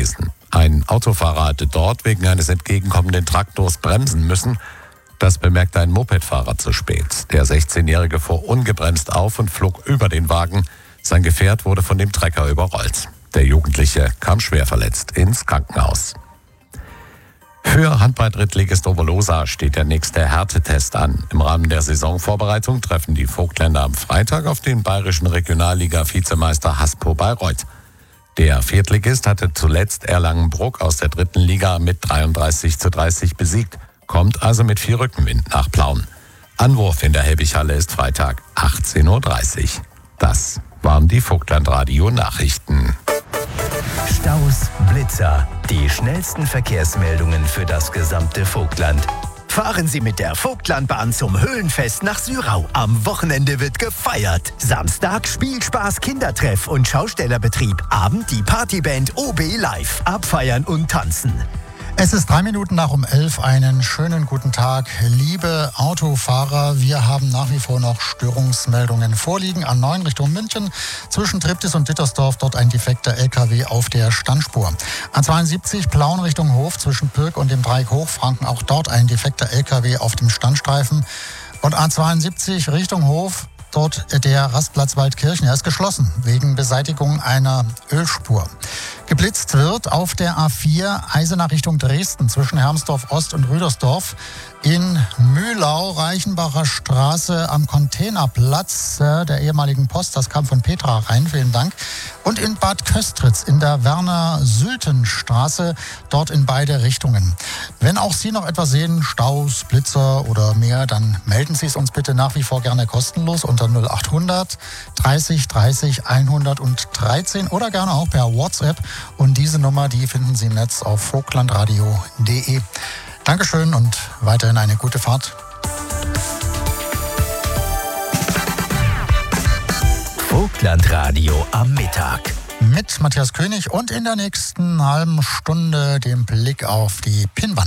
Vogesen. Ein Autofahrer hatte dort wegen eines entgegenkommenden Traktors bremsen müssen. Das bemerkte ein Mopedfahrer zu spät. Der 16-Jährige fuhr ungebremst auf und flog über den Wagen. Sein Gefährt wurde von dem Trecker überrollt. Der Jugendliche kam schwer verletzt ins Krankenhaus. Für Handball-Drittligist Ovolosa steht der nächste Härtetest an. Im Rahmen der Saisonvorbereitung treffen die Vogtländer am Freitag auf den bayerischen Regionalliga-Vizemeister Haspo Bayreuth. Der Viertligist hatte zuletzt Erlangen-Bruck aus der 3. Liga mit 33:30 besiegt, kommt also mit viel Rückenwind nach Plauen. Anwurf in der Helbig-Halle ist Freitag 18:30 Uhr. Das waren die Vogtland-Radio-Nachrichten. Staus, Blitzer, die schnellsten Verkehrsmeldungen für das gesamte Vogtland. Fahren Sie mit der Vogtlandbahn zum Höhlenfest nach Syrau. Am Wochenende wird gefeiert. Samstag Spielspaß, Kindertreff und Schaustellerbetrieb. Abend die Partyband OB Live. Abfeiern und tanzen. Es ist 3 Minuten nach um 11. Einen schönen guten Tag, liebe Autofahrer. Wir haben nach wie vor noch Störungsmeldungen vorliegen. A9 Richtung München, zwischen Triptis und Dittersdorf, dort ein defekter LKW auf der Standspur. A72 Plauen Richtung Hof, zwischen Pirk und dem Dreieck Hochfranken, auch dort ein defekter LKW auf dem Standstreifen. Und A72 Richtung Hof, dort der Rastplatz Waldkirchen. Er ist geschlossen wegen Beseitigung einer Ölspur. Geblitzt wird auf der A4 Eisenach Richtung Dresden zwischen Hermsdorf Ost und Rüdersdorf. In Mühlau, Reichenbacher Straße am Containerplatz der ehemaligen Post. Das kam von Petra rein, vielen Dank. Und in Bad Köstritz in der Werner-Sülten-Straße, dort in beide Richtungen. Wenn auch Sie noch etwas sehen, Staus, Blitzer oder mehr, dann melden Sie es uns bitte nach wie vor gerne kostenlos unter 0800 30 30 113 oder gerne auch per WhatsApp. Und diese Nummer, die finden Sie im Netz auf vogtlandradio.de. Dankeschön und weiterhin eine gute Fahrt. Vogtlandradio am Mittag. Mit Matthias König und in der nächsten halben Stunde den Blick auf die Pinnwand.